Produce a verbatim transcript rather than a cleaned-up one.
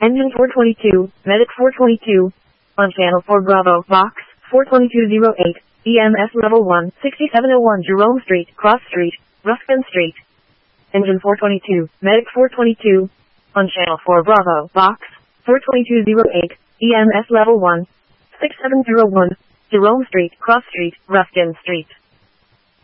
Engine four twenty-two, Medic four twenty-two. On channel four Bravo, box four twenty-two oh eight, E M S level one, sixty-seven oh one Jerome Street, Cross Street, Ruskin Street. Engine four twenty-two, Medic four twenty-two. On channel four Bravo, box four twenty-two oh eight, E M S level one, sixty-seven oh one, Jerome Street, Cross Street, Ruskin Street.